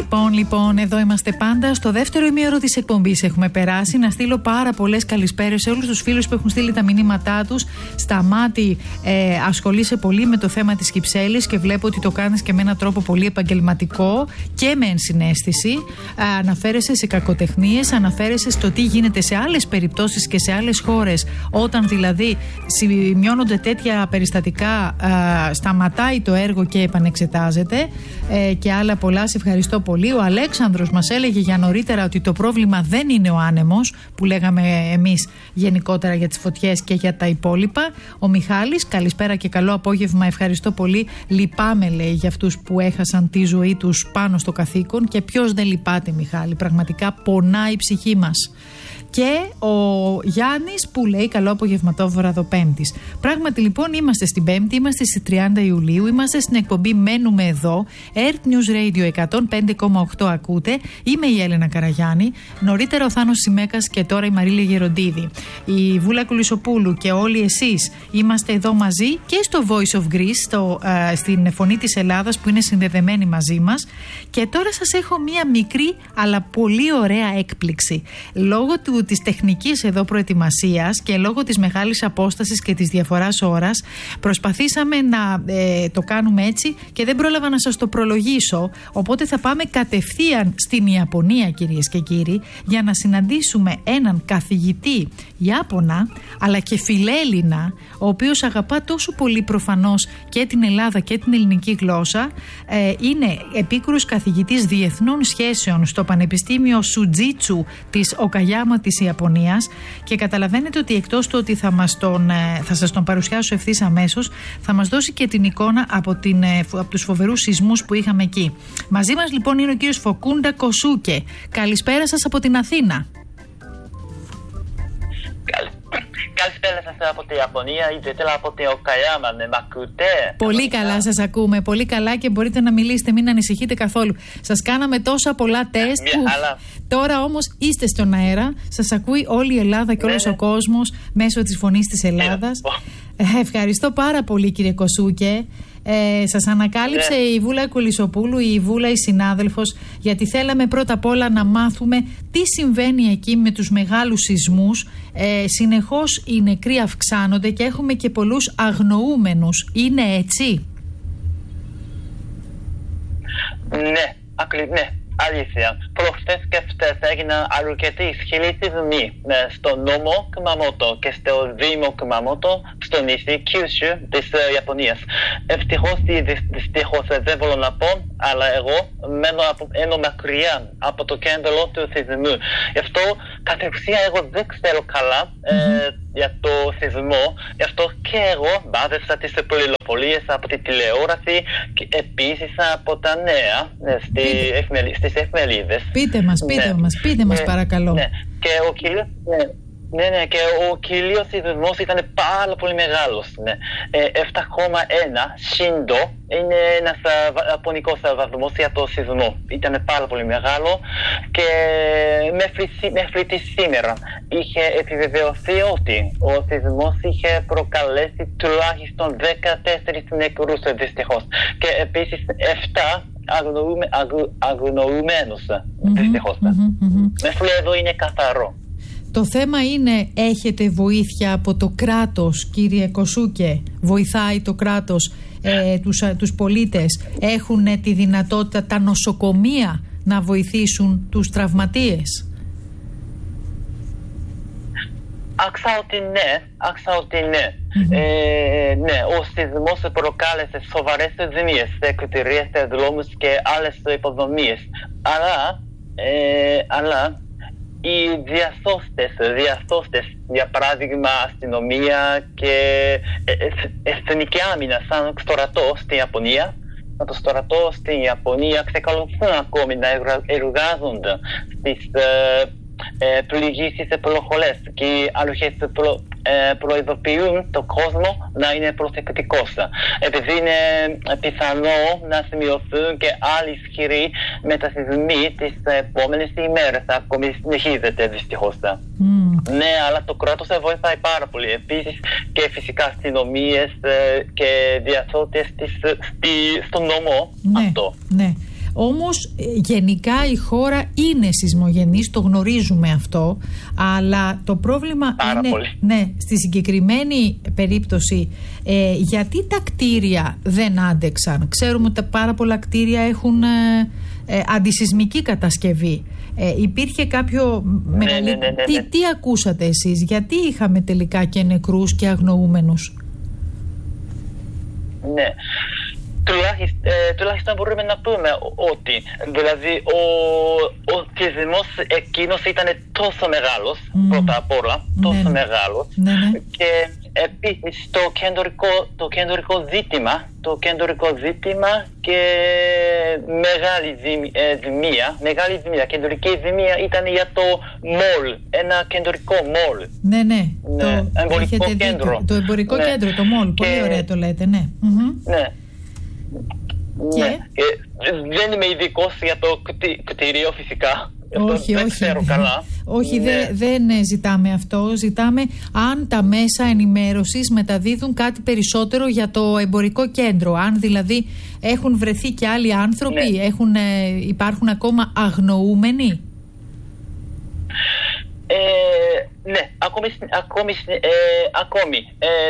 Λοιπόν, εδώ είμαστε πάντα. Στο δεύτερο ημίωρο της εκπομπής έχουμε περάσει. Να στείλω πάρα πολλές καλησπέρες σε όλους τους φίλους που έχουν στείλει τα μηνύματά τους. Σταμάτη, ασχολείσαι πολύ με το θέμα της Κυψέλης και βλέπω ότι το κάνεις και με έναν τρόπο πολύ επαγγελματικό και με ενσυναίσθηση. Αναφέρεσαι σε κακοτεχνίες, αναφέρεσαι στο τι γίνεται σε άλλες περιπτώσεις και σε άλλες χώρες. Όταν δηλαδή σημειώνονται τέτοια περιστατικά, σταματάει το έργο και επανεξετάζεται. Και άλλα πολλά. Σε ευχαριστώ πολύ. Ο Αλέξανδρος μας έλεγε για νωρίτερα ότι το πρόβλημα δεν είναι ο άνεμος που λέγαμε εμείς γενικότερα για τις φωτιές και για τα υπόλοιπα. Ο Μιχάλης, καλησπέρα και καλό απόγευμα. Ευχαριστώ πολύ. Λυπάμαι, λέει, για αυτούς που έχασαν τη ζωή τους πάνω στο καθήκον. Και ποιος δεν λυπάται, Μιχάλη. Πραγματικά πονάει η ψυχή μας. Και ο Γιάννης που λέει καλό απογευματόβραδο Πέμπτης. Πράγματι λοιπόν είμαστε στην Πέμπτη, είμαστε στις 30 Ιουλίου, είμαστε στην εκπομπή Μένουμε Εδώ, Earth News Radio 105,8 ακούτε. Είμαι η Έλενα Καραγιάννη, νωρίτερα ο Θάνος Σιμέκας και τώρα η Μαρίλια Γεροντίδη. Η Βούλα Κουλισοπούλου και όλοι εσείς είμαστε εδώ μαζί και στο Voice of Greece, στην Φωνή της Ελλάδας που είναι συνδεδεμένοι μαζί μας. Και τώρα σας έχω μία μικρή αλλά πολύ ωραία έκπληξη. Λόγω της τεχνικής εδώ προετοιμασίας και λόγω της μεγάλης απόστασης και της διαφοράς ώρας προσπαθήσαμε να το κάνουμε έτσι και δεν πρόλαβα να σας το προλογίσω, οπότε θα πάμε κατευθείαν στην Ιαπωνία, κυρίες και κύριοι, για να συναντήσουμε έναν καθηγητή Ιάπωνα αλλά και φιλέλληνα, ο οποίος αγαπά τόσο πολύ προφανώς και την Ελλάδα και την ελληνική γλώσσα. Είναι επίκουρος καθηγητής διεθνών σχέσεων στο Πανεπιστήμιο Σουτζίτσου της Οκαγιάμα της Ιαπωνίας και καταλαβαίνετε ότι εκτός του ότι θα σας τον παρουσιάσω ευθύς αμέσως, θα μας δώσει και την εικόνα από τους φοβερούς σεισμούς που είχαμε εκεί. Μαζί μας λοιπόν είναι ο κύριος Φοκούντα Κοσούκε. Καλησπέρα σας από την Αθήνα. Καλησπέρα σας από την Ιαπωνία, ιδιαίτερα από την Οκαγιάμα. Ναι, μ' ακούτε? Πολύ καλά σας ακούμε, πολύ καλά και μπορείτε να μιλήσετε, μην ανησυχείτε καθόλου. Σας κάναμε τόσα πολλά τεστ που τώρα όμως είστε στον αέρα, σας ακούει όλη η Ελλάδα και όλος ο κόσμος μέσω της Φωνής της Ελλάδας. Ευχαριστώ πάρα πολύ, κύριε Κοσούκε. Σας ανακάλυψε η Βούλα Κουλισοπούλου, η Βούλα η συνάδελφος, γιατί θέλαμε πρώτα απ' όλα να μάθουμε τι συμβαίνει εκεί με τους μεγάλους σεισμούς. Συνεχώς οι νεκροί αυξάνονται και έχουμε και πολλούς αγνοούμενους. Είναι έτσι? Ναι, αλήθεια. Προχθές και χτες έγιναν αρκετοί ισχυροί σεισμοί στο νόμο Κουμαμότο και στο Δήμο Κουμαμότο, στο νησί Kyushu της Ιαπωνίας. Δυστυχώς δεν μπορώ να πω, αλλά εγώ μένω μακριά από το κέντρο του σεισμού. Γι' αυτό κατ' ουσία εγώ δεν ξέρω καλά για το σεισμό. Γι' αυτό και εγώ μπάδευσα τις πληροφορίες από τη τηλεόραση και επίσης από τα νέα στις εφημερίδες. Πείτε μας παρακαλώ. Και ο κύριος... και ο κύλιος σεισμός ήταν πάρα πολύ μεγάλος. 7,1 Shindo είναι ένας ιαπωνικός βαθμός για το σεισμό. Ήταν πάρα πολύ μεγάλο και μέχρι τη σήμερα είχε επιβεβαιωθεί ότι ο σεισμός είχε προκαλέσει τουλάχιστον 14 νεκρούς δυστυχώς και επίσης 7 αγνοούμενους δυστυχώς. Μέχρι εδώ είναι καθαρό. Το θέμα είναι, έχετε βοήθεια από το κράτος, κύριε Κοσούκε? Βοηθάει το κράτος τους πολίτες? Έχουν τη δυνατότητα τα νοσοκομεία να βοηθήσουν τους τραυματίες? Άκουσα ότι ναι. Ο σεισμός προκάλεσε σοβαρές ζημίες σε κτηρίες, σε δρόμους και άλλες υποδομές. Αλλά οι διασώστες, για παράδειγμα αστυνομία και εθνική άμυνα σαν στρατό στην Ιαπωνία, το στρατό στην Ιαπωνία ξεκολουθούν ακόμη να εργάζονται στις πληγήσεις προχωρές και οι αρχές προειδοποιούν τον κόσμο να είναι προσεκτικός, επειδή είναι πιθανό να σημειωθούν και άλλοι ισχυροί μετασεισμοί τις επόμενες ημέρες. Ακόμη συνεχίζεται δυστυχώς. Ναι, αλλά το κράτος βοηθάει πάρα πολύ. Επίσης και φυσικά αστυνομίες και διασώτες στον νόμο αυτό. Ναι. Όμως γενικά η χώρα είναι σεισμογενής, το γνωρίζουμε αυτό, αλλά το πρόβλημα είναι στη συγκεκριμένη περίπτωση γιατί τα κτίρια δεν άντεξαν. Ξέρουμε ότι πάρα πολλά κτίρια έχουν αντισεισμική κατασκευή. Υπήρχε κάποιο μεγαλύτερο... Τι ακούσατε εσείς, γιατί είχαμε τελικά και νεκρούς και αγνοούμενους? Ναι. Τουλάχιστον μπορούμε να πούμε ότι δηλαδή ο σεισμός εκείνος ήταν τόσο μεγάλος, πρώτα απ' όλα, τόσο μεγάλος, και επίσης το κεντρικό ζήτημα και μεγάλη ζημία, κεντρική ζημία ήταν για το μολ, ένα κεντρικό μολ. Ναι, εμπορικό κέντρο. Το εμπορικό κέντρο, το μολ, πολύ ωραία το λέτε, ναι. Ναι. Δεν είμαι ειδικός για το κτίριο φυσικά. Δεν ξέρω καλά. Όχι, δεν ζητάμε αυτό. Ζητάμε αν τα μέσα ενημέρωσης μεταδίδουν κάτι περισσότερο για το εμπορικό κέντρο. Αν δηλαδή έχουν βρεθεί και άλλοι άνθρωποι, υπάρχουν ακόμα αγνοούμενοι. Ναι, ακόμη.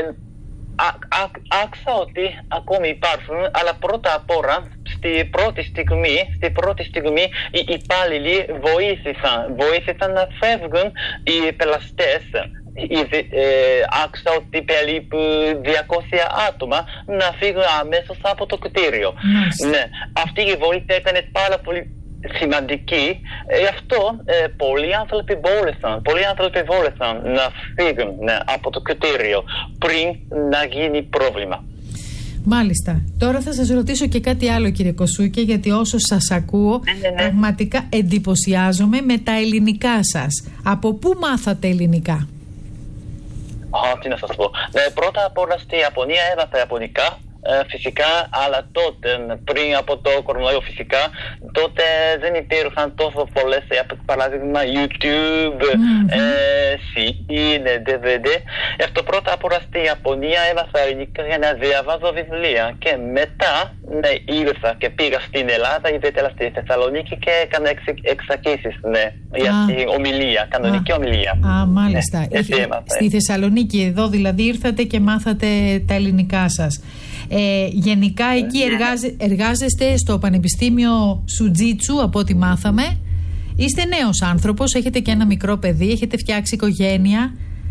Άκουσα ότι ακόμη υπάρχουν, αλλά πρώτα απ' όλα στη πρώτη στιγμή οι υπάλληλοι βοήθησαν να φεύγουν οι πελαστές. Άκουσα ότι περίπου 200 άτομα να φύγουν αμέσως από το κτίριο. Ναι, αυτή η βοήθεια ήταν πάρα πολύ σημαντική. Γι' αυτό πολλοί άνθρωποι μπόρεσαν να φύγουν από το κτίριο πριν να γίνει πρόβλημα. Μάλιστα. Τώρα θα σας ρωτήσω και κάτι άλλο, κύριε Κοσούκη, γιατί όσο σας ακούω πραγματικά εντυπωσιάζομαι με τα ελληνικά σας. Από πού μάθατε ελληνικά? Τι να σας πω. Πρώτα απ' όλα στη Ιαπωνία έμαθα Ιαπωνικά. Φυσικά, αλλά τότε, πριν από το κορονοϊό φυσικά, τότε δεν υπήρχαν τόσο πολλές, για παράδειγμα YouTube, CD, DVD. Αυτό πρώτα απ' όλα στη Ιαπωνία έμαθα ελληνικά για να διαβάζω βιβλία και μετά ήρθα και πήγα στην Ελλάδα, ιδιαίτερα στη Θεσσαλονίκη, και έκανα εξακίσεις για την ομιλία, κανονική ομιλία. Μάλιστα. Στη Θεσσαλονίκη, εδώ δηλαδή ήρθατε και μάθατε τα ελληνικά σας. Γενικά εκεί εργάζεστε στο Πανεπιστήμιο Σουτζίτσου, από ό,τι μάθαμε. Είστε νέος άνθρωπος, έχετε και ένα μικρό παιδί, έχετε φτιάξει οικογένεια.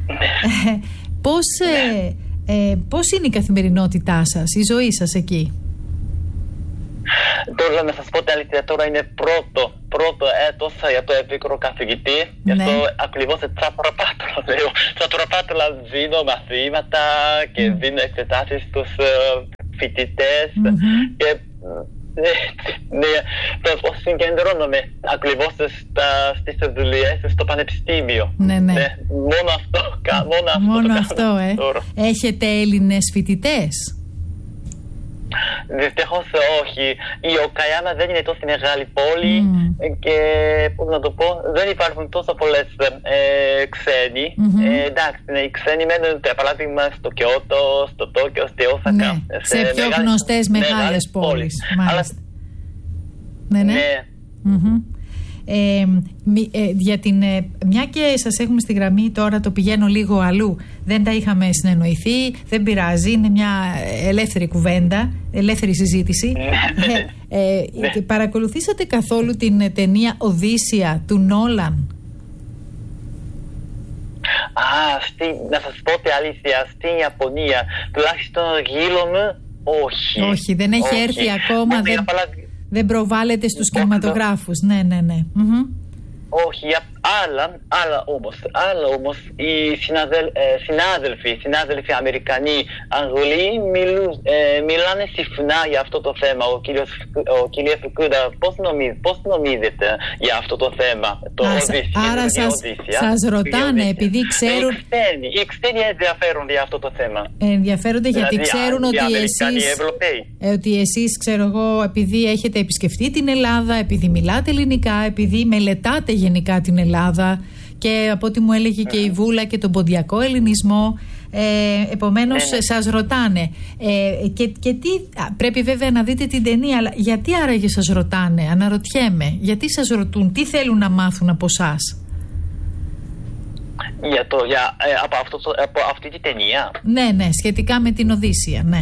Πώς είναι η καθημερινότητά σας, η ζωή σας εκεί? Τώρα να σας πω την αλήθεια, τώρα είναι πρώτο έτος για το επίκρο καθηγητή. Γι' αυτό ακριβώς τσατραπάτολα δίνω μαθήματα και δίνω εξετάσεις στους φοιτητές και συγκεντρώνομαι ακριβώς στις δουλειές στο πανεπιστήμιο. Μόνο αυτό. Έχετε Έλληνες φοιτητές? Δυστυχώς όχι. Η Οκαγιάμα δεν είναι τόσο μεγάλη πόλη και πώς να το πω, δεν υπάρχουν τόσο πολλές ξένοι. Εντάξει, οι ξένοι μένουν για παράδειγμα στο Κιώτο, στο Τόκιο, στη Όσακα. Σε πιο γνωστές μεγάλες πόλεις. Μάλιστα. Μια και σας έχουμε στη γραμμή τώρα, το πηγαίνω λίγο αλλού, δεν τα είχαμε συνεννοηθεί, δεν πειράζει, είναι μια ελεύθερη κουβέντα, ελεύθερη συζήτηση. Παρακολουθήσατε καθόλου την ταινία Οδύσσεια του Νόλαν? Να σας πω την αλήθεια, στην Ιαπωνία, τουλάχιστον γύρω μου, όχι. Όχι, δεν έχει έρθει ακόμα, δεν προβάλλεται στους κινηματογράφους. Ναι. Όχι, άλλα όμως οι συνάδελφοι Αμερικανοί, Αγγλοί μιλάνε συχνά για αυτό το θέμα. Ο κύριος Φουκούδα, πώς νομίζετε για αυτό το θέμα, το Οδύσσια? Άρα σας ρωτάνε επειδή ξέρουν... Οι ξένοι ενδιαφέρονται για αυτό το θέμα. Ενδιαφέρονται γιατί ξέρουν ότι εσείς, ξέρω εγώ, επειδή έχετε επισκεφτεί την Ελλάδα, επειδή μιλάτε ελληνικά, επειδή μελετάτε γενικά την Ελλάδα και από ό,τι μου έλεγε και η Βούλα και τον ποντιακό ελληνισμό. Επομένως σας ρωτάνε και τι, πρέπει βέβαια να δείτε την ταινία, αλλά γιατί άραγε σας ρωτάνε, αναρωτιέμαι, γιατί σας ρωτούν, τι θέλουν να μάθουν από εσάς? Από αυτή τη ταινία. Ναι, σχετικά με την Οδύσσεια, ναι.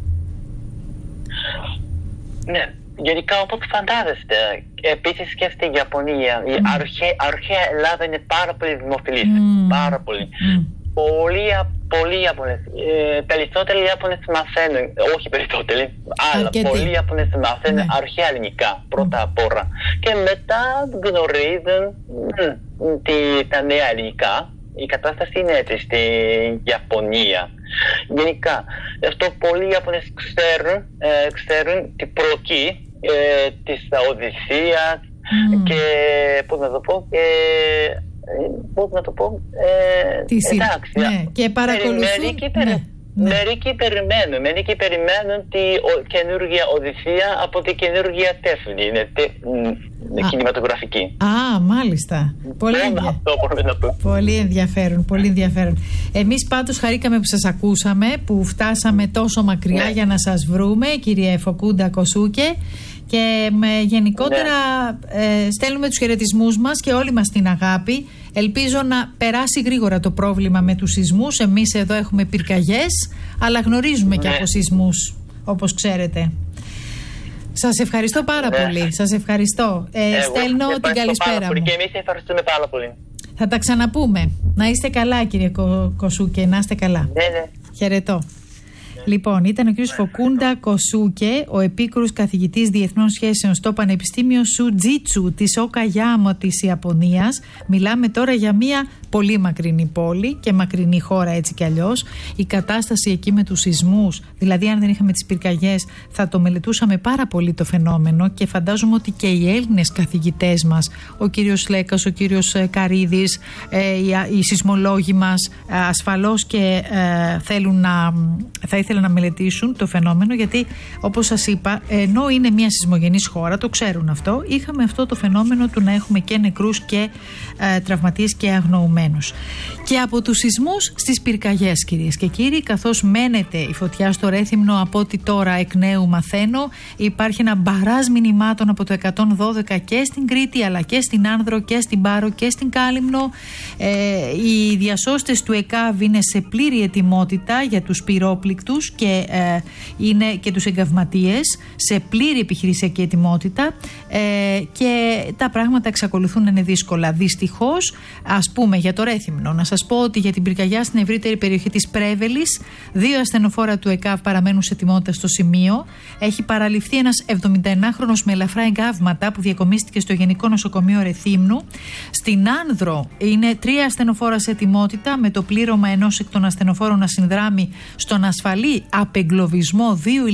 Ναι, γενικά όπως φαντάζεστε, επίσης και στην Ιαπωνία, η αρχαία Ελλάδα είναι πάρα πολύ δημοφιλής, πάρα πολύ. Πολλοί Ιάπωνες, περισσότεροι Ιάπωνες μαθαίνουν, όχι περισσότεροι, αλλά πολλοί Ιάπωνες μαθαίνουν αρχαία ελληνικά πρώτα απ' όλα. Και μετά γνωρίζουν τα νέα ελληνικά. Η κατάσταση είναι έτσι στην Ιαπωνία. Γενικά, αυτό πολλοί Ιάπωνες ξέρουν την προκή της Οδυσσίας και πώς να το πω, εντάξει, ναι, και παρακολουθούν. Μερικοί περιμένουν τη καινούργια Οδυσσία από τη καινούργια τέχνη, κινηματογραφική. Μάλιστα. Πολύ ενδιαφέρον, πολύ ενδιαφέρον. Εμείς πάντως χαρήκαμε που σας ακούσαμε, που φτάσαμε τόσο μακριά για να σας βρούμε, κύριε Φοκούντα Κοσούκε. Και γενικότερα στέλνουμε τους χαιρετισμούς μας και όλη μας την αγάπη. Ελπίζω να περάσει γρήγορα το πρόβλημα με τους σεισμούς. Εμείς εδώ έχουμε πυρκαγιές, αλλά γνωρίζουμε και από σεισμούς, όπως ξέρετε. Σας ευχαριστώ πάρα πολύ. Σας ευχαριστώ. Στέλνω την καλησπέρα μου. Και εμείς ευχαριστούμε πάρα πολύ. Θα τα ξαναπούμε. Να είστε καλά, κύριε Κοσούκε, να είστε καλά. Ναι. Χαιρετώ. Λοιπόν, ήταν ο κ. Φοκούντα Κοσούκε, ο επίκουρος καθηγητής διεθνών σχέσεων στο Πανεπιστήμιο Σουτζίτσου της Οκαγιάμα της Ιαπωνίας. Μιλάμε τώρα για μια πολύ μακρινή πόλη και μακρινή χώρα έτσι κι αλλιώς. Η κατάσταση εκεί με τους σεισμούς, δηλαδή αν δεν είχαμε τις πυρκαγιές, θα το μελετούσαμε πάρα πολύ το φαινόμενο και φαντάζομαι ότι και οι Έλληνες καθηγητές μας, ο κύριος Λέκας, ο κύριος Καρίδης, οι σεισμολόγοι μας, ασφαλώς και θα ήθελα να μελετήσουν το φαινόμενο, γιατί όπως σας είπα, ενώ είναι μια σεισμογενής χώρα, το ξέρουν αυτό, είχαμε αυτό το φαινόμενο του να έχουμε και νεκρούς και τραυματίες και αγνοουμένους. Και από τους σεισμούς στις πυρκαγιές, κυρίες και κύριοι, καθώς μένεται η φωτιά στο Ρέθυμνο, από ό,τι τώρα εκ νέου μαθαίνω, υπάρχει ένα μπαράζ μηνυμάτων από το 112 και στην Κρήτη, αλλά και στην Άνδρο και στην Πάρο και στην Κάλυμνο. Οι διασώστες του ΕΚΑΒ είναι σε πλήρη ετοιμότητα για τους πυρόπληκτους και είναι και τους εγκαυματίες σε πλήρη επιχειρησιακή ετοιμότητα, και τα πράγματα εξακολουθούν να είναι δύσκολα. Δυστυχώς, ας πούμε για το Ρέθυμνο, να σας πω ότι για την πυρκαγιά στην ευρύτερη περιοχή της Πρέβελης, 2 ασθενοφόρα του ΕΚΑΒ παραμένουν σε ετοιμότητα στο σημείο. Έχει παραληφθεί ένας 71χρονος με ελαφρά εγκάβματα που διακομίστηκε στο Γενικό Νοσοκομείο Ρεθύμνου. Στην Άνδρο είναι 3 ασθενοφόρα σε ετοιμότητα, με το πλήρωμα ενός εκ των ασθενοφόρων να συνδράμει στον ασφαλή απεγκλωβισμό 2